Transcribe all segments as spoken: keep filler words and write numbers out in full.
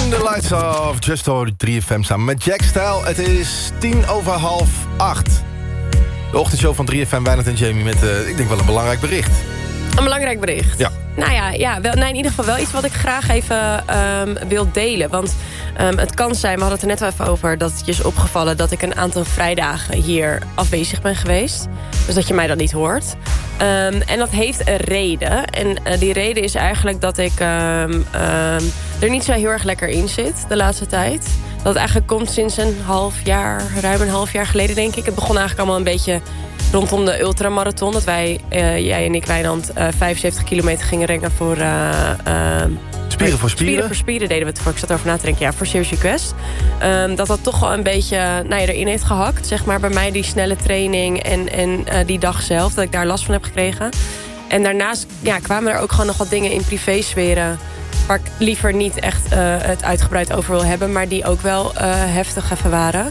The Lights of Just Over drie F M samen met Jack Style. Het is tien over half acht. De ochtendshow van drie F M, Wijnand en Jamie met, uh, ik denk wel een belangrijk bericht. Een belangrijk bericht? Ja. Nou ja, ja wel, nee, in ieder geval wel iets wat ik graag even um, wil delen. Want um, het kan zijn, we hadden het er net wel even over... dat het je is opgevallen dat ik een aantal vrijdagen hier afwezig ben geweest. Dus dat je mij dan niet hoort. Um, en dat heeft een reden. En uh, die reden is eigenlijk dat ik um, um, er niet zo heel erg lekker in zit de laatste tijd. Dat het eigenlijk komt sinds een half jaar, ruim een half jaar geleden denk ik. Het begon eigenlijk allemaal een beetje rondom de ultramarathon. Dat wij, uh, jij en ik, Wijnand, uh, vijfenzeventig kilometer gingen rennen voor... Uh, uh, Spieren voor spieren? Spieren voor spieren deden we het voor. Ik zat erover na te denken, ja, voor Serious Request. Um, dat dat toch wel een beetje nou ja, erin heeft gehakt. Zeg maar bij mij die snelle training en, en uh, die dag zelf. Dat ik daar last van heb gekregen. En daarnaast ja, kwamen er ook gewoon nog wat dingen in privésferen... waar ik liever niet echt uh, het uitgebreid over wil hebben... maar die ook wel uh, heftig even waren.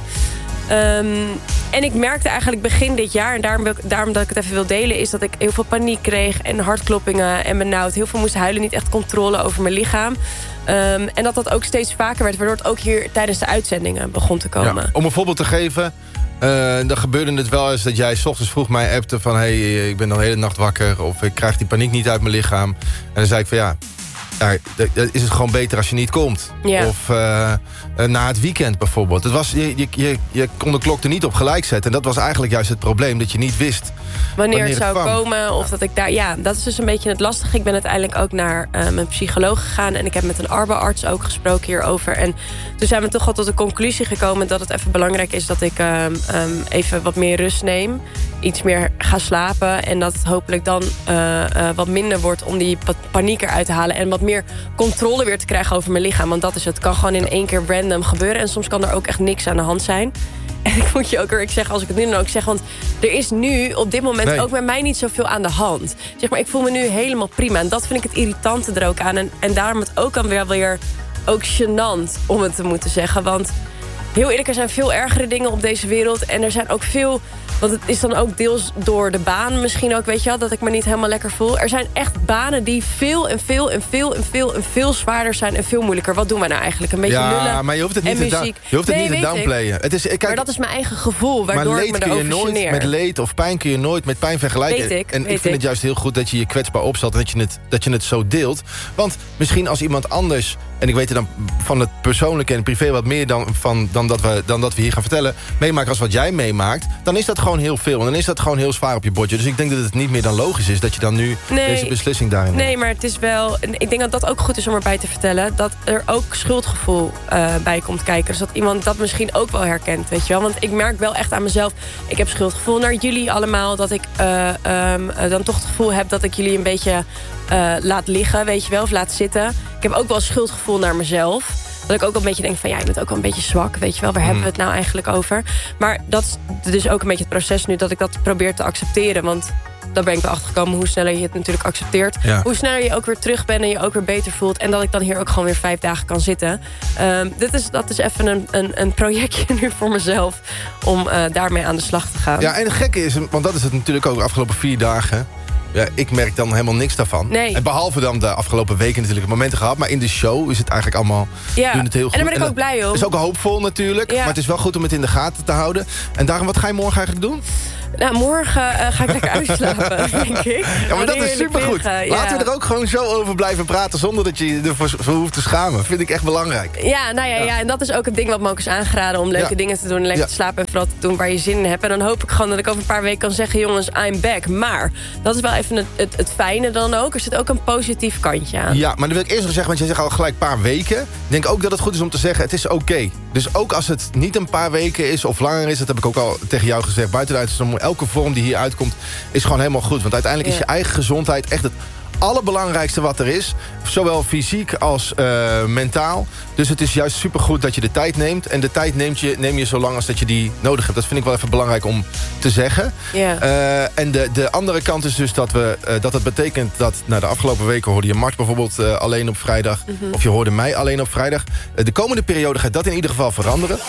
Um, en ik merkte eigenlijk begin dit jaar... en daarom, wil ik, daarom dat ik het even wil delen... is dat ik heel veel paniek kreeg en hartkloppingen en benauwd. Heel veel moest huilen, niet echt controle over mijn lichaam. Um, en dat dat ook steeds vaker werd... waardoor het ook hier tijdens de uitzendingen begon te komen. Ja, om een voorbeeld te geven... Uh, dan gebeurde het wel eens dat jij 's ochtends vroeg mij appte van... hé, hey, ik ben al de hele nacht wakker... of ik krijg die paniek niet uit mijn lichaam. En dan zei ik van ja... Ja, dan is het gewoon beter als je niet komt. Ja. Of uh, uh, na het weekend bijvoorbeeld. Het was, je, je, je, je kon de klok er niet op gelijk zetten. En dat was eigenlijk juist het probleem. Dat je niet wist wanneer, wanneer het zou het komen. Of dat ik daar. Ja, dat is dus een beetje het lastige. Ik ben uiteindelijk ook naar uh, mijn psycholoog gegaan. En ik heb met een arboarts ook gesproken hierover. En toen zijn we toch wel tot de conclusie gekomen... dat het even belangrijk is dat ik um, um, even wat meer rust neem. Iets meer ga slapen. En dat het hopelijk dan uh, uh, wat minder wordt om die paniek eruit te halen. En wat meer controle weer te krijgen over mijn lichaam. Want dat is het. Het kan gewoon in één keer random gebeuren. En soms kan er ook echt niks aan de hand zijn. En ik moet je ook weer ik zeg, als ik het nu dan ook zeg... want er is nu op dit moment nee. ook met mij niet zoveel aan de hand. Zeg maar, ik voel me nu helemaal prima. En dat vind ik het irritante er ook aan. En, en daarom het ook dan weer, weer ook gênant om het te moeten zeggen. Want heel eerlijk, er zijn veel ergere dingen op deze wereld. En er zijn ook veel... Want het is dan ook deels door de baan misschien ook, weet je wel... dat ik me niet helemaal lekker voel. Er zijn echt banen die veel en veel en veel en veel en veel zwaarder zijn... en veel moeilijker. Wat doen wij nou eigenlijk? Een beetje ja, lullen Ja, maar je hoeft het niet, te, je hoeft het nee, niet te downplayen. Het is, kijk, maar dat is mijn eigen gevoel, waardoor ik me erover geneer. Met leed of pijn kun je nooit met pijn vergelijken. Weet ik, en weet ik vind ik. het juist heel goed dat je je kwetsbaar opstelt... en dat je, het, dat je het zo deelt. Want misschien als iemand anders... en ik weet er dan van het persoonlijke en privé wat meer... dan, van, dan, dat we, dan dat we hier gaan vertellen... meemaken als wat jij meemaakt... dan is dat gewoon heel veel. En dan is dat gewoon heel zwaar op je bordje. Dus ik denk dat het niet meer dan logisch is... dat je dan nu nee, deze beslissing daarin neemt. Nee, maar het is wel... ik denk dat dat ook goed is om erbij te vertellen... dat er ook schuldgevoel uh, bij komt kijken. Dus dat iemand dat misschien ook wel herkent, weet je wel. Want ik merk wel echt aan mezelf... ik heb schuldgevoel naar jullie allemaal... dat ik uh, um, uh, dan toch het gevoel heb dat ik jullie een beetje uh, laat liggen, weet je wel. Of laat zitten. Ik heb ook wel schuldgevoel naar mezelf... dat ik ook een beetje denk van ja, je bent ook wel een beetje zwak. Weet je wel, waar mm. hebben we het nou eigenlijk over? Maar dat is dus ook een beetje het proces nu... dat ik dat probeer te accepteren. Want daar ben ik wel achter gekomen hoe sneller je het natuurlijk accepteert. Ja. Hoe sneller je ook weer terug bent en je ook weer beter voelt. En dat ik dan hier ook gewoon weer vijf dagen kan zitten. Um, dit is, dat is even een, een, een projectje nu voor mezelf... om uh, daarmee aan de slag te gaan. Ja, en het gekke is, want dat is het natuurlijk ook de afgelopen vier dagen... Ja, ik merk dan helemaal niks daarvan. Nee. En behalve dan de afgelopen weken natuurlijk momenten gehad. Maar in de show is het eigenlijk allemaal ja. doen het heel goed. En daar ben ik ook blij om. Het is ook hoopvol natuurlijk. Ja. Maar het is wel goed om het in de gaten te houden. En daarom, wat ga je morgen eigenlijk doen? Nou, morgen uh, ga ik lekker uitslapen, denk ik. Ja, maar dat is supergoed. Laten ja. we er ook gewoon zo over blijven praten... zonder dat je je ervoor hoeft te schamen. Vind ik echt belangrijk. Ja, nou ja, ja. ja en dat is ook het ding wat me ook is aangeraden... om leuke ja. dingen te doen, lekker ja. te slapen... en vooral te doen waar je zin in hebt. En dan hoop ik gewoon dat ik over een paar weken kan zeggen... jongens, I'm back. Maar dat is wel even het, het, het fijne dan ook. Er zit ook een positief kantje aan. Ja, maar dan wil ik eerst nog zeggen... want jij zegt al gelijk een paar weken. Ik denk ook dat het goed is om te zeggen... het is oké. Okay. Dus ook als het niet een paar weken is of langer is... dat heb ik ook al tegen jou gezegd... buiten de uitzending, elke vorm die hier uitkomt, is gewoon helemaal goed. Want uiteindelijk ja. is je eigen gezondheid echt het allerbelangrijkste wat er is. Zowel fysiek als uh, mentaal. Dus het is juist supergoed dat je de tijd neemt. En de tijd neemt je, neem je zo lang als dat je die nodig hebt. Dat vind ik wel even belangrijk om te zeggen. Ja. Uh, en de, de andere kant is dus dat, we, uh, dat het betekent dat... Nou, de afgelopen weken hoorde je Mart bijvoorbeeld uh, alleen op vrijdag. Mm-hmm. Of je hoorde mij alleen op vrijdag. Uh, de komende periode gaat dat in ieder geval veranderen.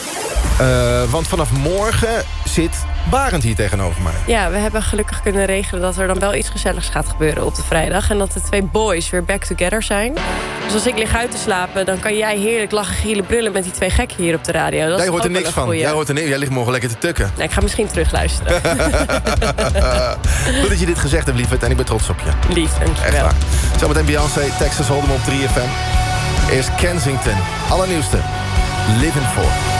Uh, want vanaf morgen zit Barend hier tegenover mij. Ja, we hebben gelukkig kunnen regelen dat er dan wel iets gezelligs gaat gebeuren op de vrijdag. En dat de twee boys weer back together zijn. Dus als ik lig uit te slapen, dan kan jij heerlijk lachen, gielen, brullen met die twee gekken hier op de radio. Dat jij hoort er niks van. Jij, hoort er niks. Jij ligt morgen lekker te tukken. Nee, ik ga misschien terugluisteren. Goed dat je dit gezegd hebt, lieverd. En ik ben trots op je. Lief, dankjewel. Echt waar. Zometeen Beyoncé, Texas Hold'em op drie F M. Eerst Kensington. Allernieuwste. Living For.